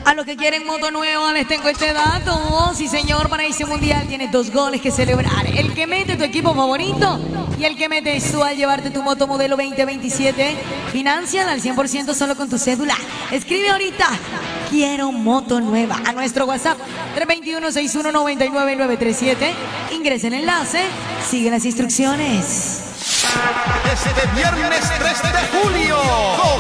A los que quieren moto nueva les tengo este dato. Sí, señor, para ese mundial tienes 2 goles que celebrar. El que mete tu equipo favorito y el que metes tú al llevarte tu moto modelo 2027. Financian al 100% solo con tu cédula. Escribe ahorita, quiero moto nueva, a nuestro WhatsApp 321-6199-937. Ingresa el enlace, sigue las instrucciones. Este viernes 3 de julio.